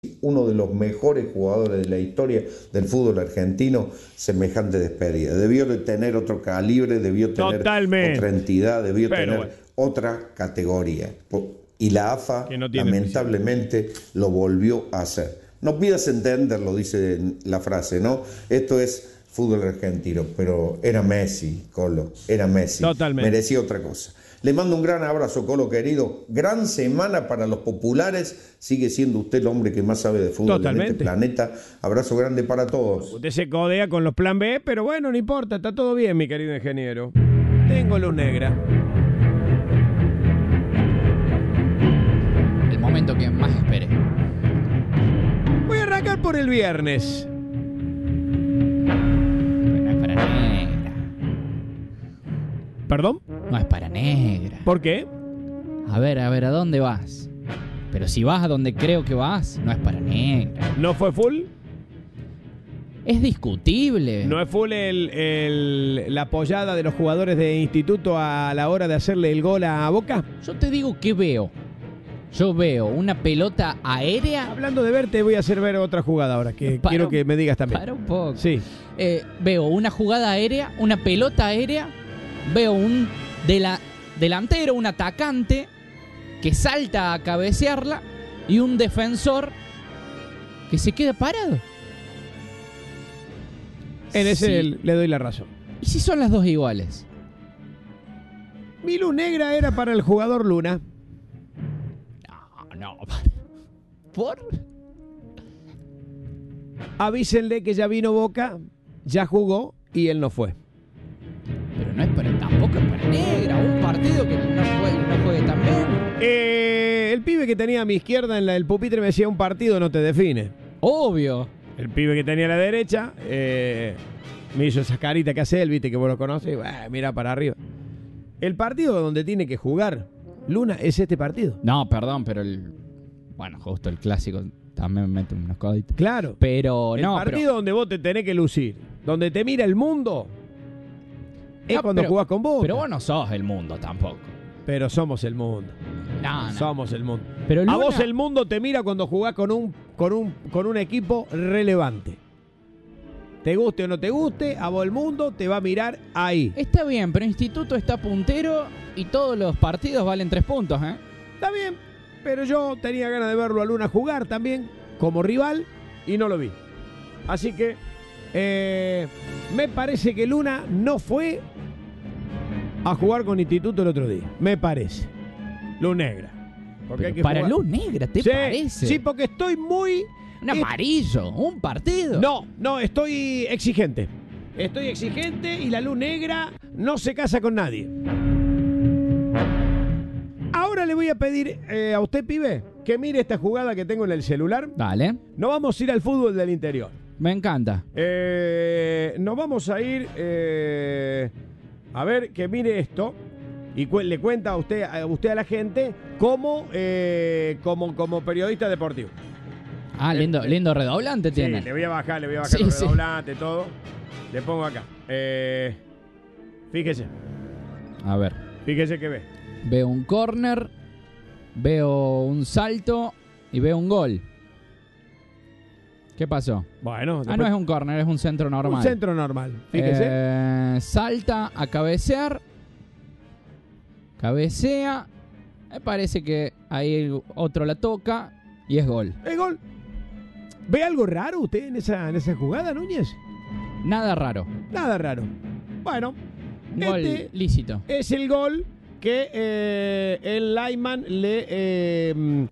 uno de los mejores jugadores de la historia del fútbol argentino, semejante despedida. Debió de tener otro calibre, debió tener otra entidad, debió tener otra categoría. Y la AFA, lamentablemente, lo volvió a hacer. No pidas entenderlo, dice la frase, ¿no? Esto es fútbol argentino, pero era Messi, Colo, era Messi. Totalmente. Merecía otra cosa. Le mando un gran abrazo, Colo querido. Gran semana para los populares. Sigue siendo usted el hombre que más sabe de fútbol en este planeta. Abrazo grande para todos. Usted se codea con los plan B, pero bueno, no importa, está todo bien, mi querido ingeniero. Tengo luz negra. El momento que más esperé. Voy a arrancar por el viernes. No es para negra. ¿Perdón? No es para negra. ¿Por qué? A ver, ¿a dónde vas? Pero si vas a donde creo que vas, no es para negra. ¿No fue full? Es discutible. ¿No es full la apoyada de los jugadores de instituto a la hora de hacerle el gol a Boca? Yo te digo que veo. Yo veo una pelota aérea. Hablando de ver, te voy a hacer ver otra jugada ahora, que quiero que me digas también. Para un poco. Sí. Veo una jugada aérea, una pelota aérea. Veo un delantero, un atacante que salta a cabecearla y un defensor que se queda parado. En ese le doy la razón. ¿Y si son las dos iguales? Mi luz negra era para el jugador Luna. No. ¿Por? Avísenle que ya vino Boca, ya jugó y él no fue. Pero no es tampoco es para negra. Un partido que no juegue tan bien. El pibe que tenía a mi izquierda en el pupitre me decía: un partido no te define. Obvio. El pibe que tenía a la derecha me hizo esa carita que hace él, viste que vos lo conoces, mira para arriba. El partido donde tiene que jugar Luna es este partido. No, perdón, pero bueno, justo el clásico también me mete unos coditos. Claro. Pero el partido donde vos te tenés que lucir, donde te mira el mundo, es cuando jugás con vos. Pero vos no sos el mundo tampoco. Pero somos el mundo. No. Somos el mundo. Pero Luna... A vos el mundo te mira cuando jugás con un equipo relevante. Te guste o no te guste, a vos el mundo te va a mirar ahí. Está bien, pero Instituto está puntero y todos los partidos valen 3 puntos, ¿eh? Está bien, pero yo tenía ganas de verlo a Luna jugar también como rival y no lo vi. Así que me parece que Luna no fue a jugar con Instituto el otro día. Me parece. Luz negra. Porque hay que para jugar. Luz negra, ¿te parece? Sí, porque estoy muy... Un amarillo, un partido. No, estoy exigente. Estoy exigente y la luz negra no se casa con nadie. Ahora le voy a pedir a usted, pibe, que mire esta jugada que tengo en el celular. Dale. No vamos a ir al fútbol del interior. Me encanta. Nos vamos a ir... a ver, que mire esto y le cuenta a usted a la gente como periodista deportivo. Lindo redoblante tiene. Sí, le voy a bajar el redoblante, todo. Le pongo acá. Fíjese. A ver. Fíjese que ve. Veo un córner, veo un salto y veo un gol. ¿Qué pasó? Bueno. Después... no es un córner, es un centro normal. Un centro normal, fíjese. Salta a cabecear. Cabecea. Me parece que ahí otro la toca y es gol. Es gol. ¿Ve algo raro usted en esa jugada, Núñez? Nada raro. Nada raro. Bueno. Gol lícito. Es el gol que el Lyman le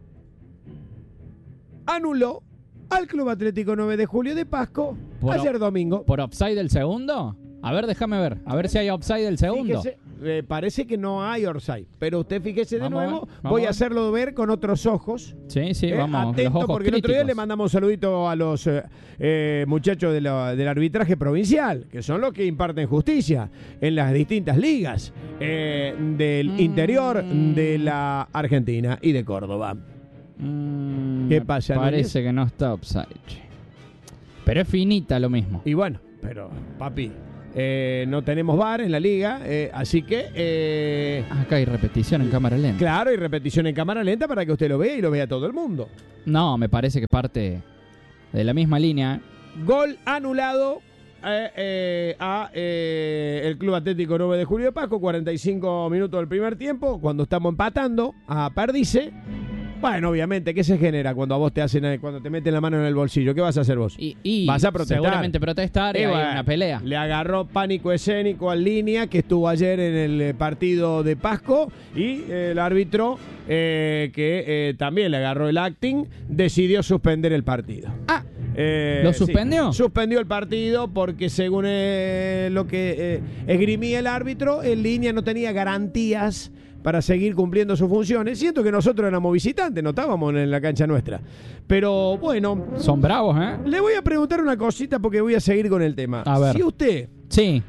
anuló al Club Atlético 9 de Julio de Pasco ayer domingo. ¿Por offside del segundo? A ver, déjame ver. A ver si hay offside del segundo. Fíjese, parece que no hay offside. Pero usted fíjese de nuevo. Voy a hacerlo ver con otros ojos. Sí, vamos. Atento, los ojos porque críticos. El otro día le mandamos un saludito a los muchachos del arbitraje provincial, que son los que imparten justicia en las distintas ligas del interior de la Argentina y de Córdoba. ¿Qué pasa? Parece que no está offside. Pero es finita lo mismo. Y bueno, pero papi, no tenemos VAR en la liga, así que... Acá hay repetición en cámara lenta. Claro, hay repetición en cámara lenta para que usted lo vea y lo vea todo el mundo. No, me parece que parte de la misma línea. Gol anulado a el Club Atlético 9 de Julio de Pasco, 45 minutos del primer tiempo, cuando estamos empatando a Perdice. Bueno, obviamente, ¿qué se genera cuando a vos cuando te meten la mano en el bolsillo? ¿Qué vas a hacer vos? Y vas a protestar. Seguramente protestar y hay una pelea. Le agarró pánico escénico al Línea, que estuvo ayer en el partido de Pasco, y el árbitro, que también le agarró el acting, decidió suspender el partido. ¿Lo suspendió? Sí, suspendió el partido porque según lo que esgrimía el árbitro, el Línea no tenía garantías para seguir cumpliendo sus funciones. Siento que nosotros éramos visitantes, no estábamos en la cancha nuestra. Pero bueno. Son bravos, ¿eh? Le voy a preguntar una cosita porque voy a seguir con el tema. A ver. Si usted sí.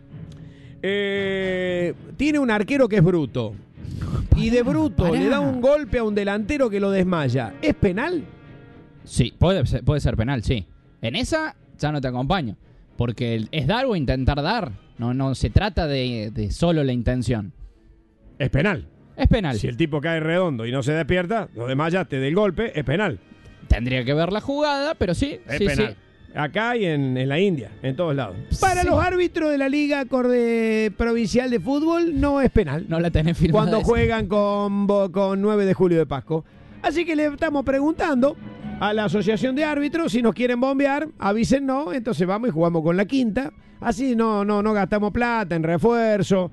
Tiene un arquero que es bruto y de bruto le da un golpe a un delantero que lo desmaya, ¿es penal? Sí, puede ser penal, sí. En esa ya no te acompaño. Porque es dar o intentar dar. No se trata de solo la intención. Es penal. Es penal. Si el tipo cae redondo y no se despierta, lo desmayaste del golpe, es penal. Tendría que ver la jugada, pero sí. Es sí, penal. Sí. Acá y en la India, en todos lados. Para Sí. los árbitros de la Liga Provincial de Fútbol no es penal. No la tenés firmada. Cuando juegan con 9 de Julio de Pasco. Así que le estamos preguntando a la asociación de árbitros si nos quieren bombear, avísennos, entonces vamos y jugamos con la quinta. Así no gastamos plata en refuerzo.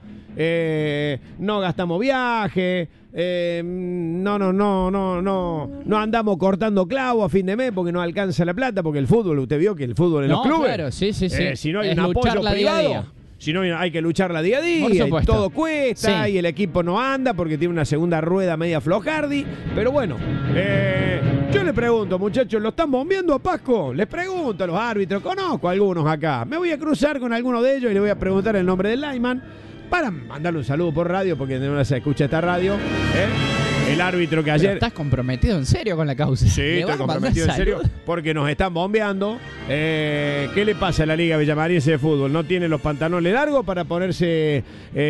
No gastamos viaje, no andamos cortando clavo a fin de mes porque no alcanza la plata, porque el fútbol, usted vio que el fútbol en los clubes, claro, sí. si no hay es un apoyo lucharla privado, día a día. si no hay que lucharla día a Por día, y supuesto. todo cuesta, Sí. y el equipo no anda porque tiene una segunda rueda media flojardi, pero bueno, yo le pregunto, muchachos, ¿lo están bombeando a Pasco? Les pregunto a los árbitros, conozco a algunos acá, me voy a cruzar con alguno de ellos y le voy a preguntar el nombre del lineman para mandarle un saludo por radio, porque no se escucha esta radio. El árbitro que ayer... Pero estás comprometido en serio con la causa. Sí, ¿Le estoy vas a mandar comprometido en serio, salud? porque nos están bombeando. ¿Qué le pasa a la Liga Villamariense de Fútbol? ¿No tiene los pantalones largos para ponerse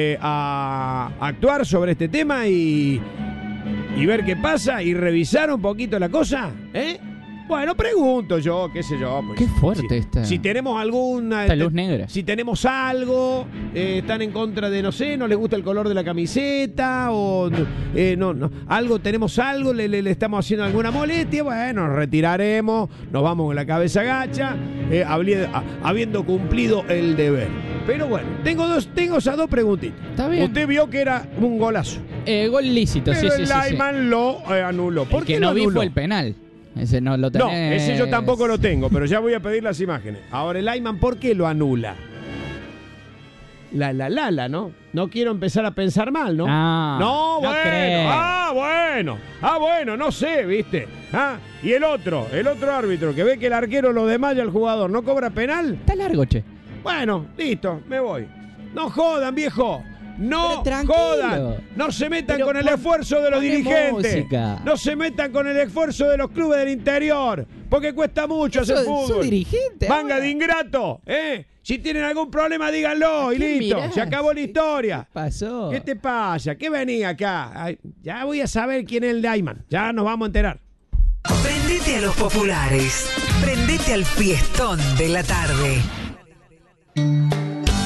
a actuar sobre este tema y ver qué pasa y revisar un poquito la cosa? Bueno, pregunto yo, qué sé yo. Pues, Qué fuerte está. Si tenemos alguna... Esta luz negra. Si tenemos algo, están en contra de, no sé, no les gusta el color de la camiseta, o algo, tenemos algo, le estamos haciendo alguna molestia, bueno, nos retiraremos, nos vamos con la cabeza gacha, habiendo cumplido el deber. Pero bueno, tengo esas dos preguntitas. Está bien. Usted vio que era un golazo. Gol lícito, pero sí. el lineman lo anuló. ¿Por El qué que lo no vi anuló? fue el penal. Ese no lo tenés. No, ese yo tampoco lo tengo, pero ya voy a pedir las imágenes. Ahora, el lineman, ¿por qué lo anula? ¿no? No quiero empezar a pensar mal, ¿no? No bueno. Bueno, no sé, ¿viste? Y el otro árbitro que ve que el arquero lo desmaya al jugador, ¿no cobra penal? Está largo, che. Bueno, listo, me voy. No jodan, viejo. No Pero tranquilo. jodan, no se metan Pero con el esfuerzo de los poné dirigentes, música. no se metan con el esfuerzo de los clubes del interior, porque cuesta mucho hacer fútbol. Sos dirigente. Manga ahora. de ingrato, Si tienen algún problema, díganlo y qué listo, mirás? se acabó la historia. ¿Qué pasó? ¿Qué te pasa? ¿Qué venía acá? Ay, ya voy a saber quién es el lineman, ya nos vamos a enterar. Prendete a los populares, prendete al fiestón de la tarde.